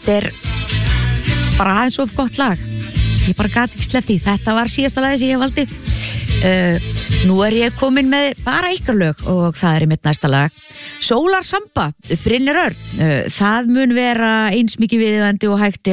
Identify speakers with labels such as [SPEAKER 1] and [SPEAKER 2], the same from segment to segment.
[SPEAKER 1] þetta bara aðeins of gott lag. Ég bara gat ekki sleppt í. Þetta var síðasta lagið sem ég valdi. Nú ég komin með bara ykkar lög og það mitt næsta lag. Sólar Samba, Brynjar Örn. Það mun vera eins mikið viðeigandi og hægt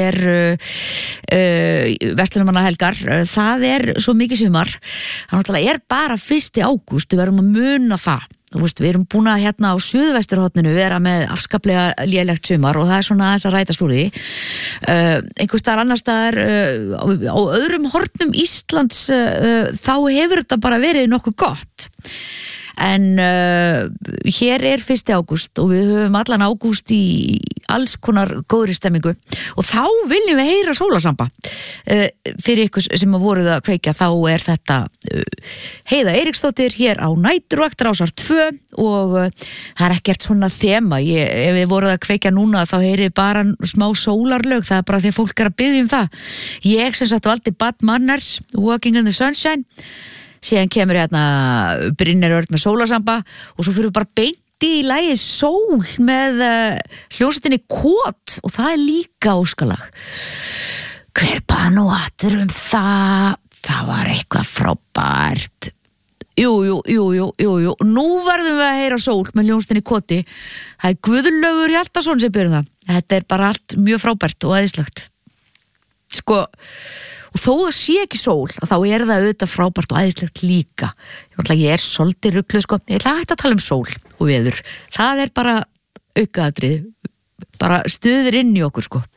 [SPEAKER 1] verslunarmannahelgar. Það svo mikið sumar. Það náttúrulega bara 1. ágúst. Við verðum að muna það. Þú veist, við erum búin að hérna á suðvesturhorninu vera með afskaplega lélegt sumar og það svona aðeins að rætast úr því. Einhvers staðar annars staðar á öðrum hornum Íslands þá hefur þetta bara verið nokkuð gott. En hér 1. ágúst og við höfum allan ágúst í alls konar góðri stemmingu og þá viljum við heyra Sólarsamba. Fyrir ykkur sem voruð að kveikja þá þetta Heiða Eiríksdóttir hér á Næturvakt Rásar 2 og það ekkert svona þema. Ef við voruð að kveikja núna þá heyrið bara smá sólarlög, það bara því að fólk að biðja það. Ég sem sagt valdi Bad Manners, Walking in the Sunshine. Síðan kemur hérna Brynjar Örn með Sólarsamba og svo fyrir við bara beint í lagið Sól með hljómsveitinni Kot og það líka óskalag. Hver bað nú aftur það? Það var eitthvað frábært. Jú. Nú verðum við að heyra Sól með hljómsveitinni Koti. Það Guðlaugur Hjaltason sem byrjum það. Þetta bara allt mjög frábært og æðislegt. Sko, og þó það sé ekki sól, þá það auðvitað frábært og æðislegt líka. Ég svolítið rugluð, sko. Ég ætla að tala um sól og veður. Það bara aukaatriði, bara stuður inn í okkur, sko.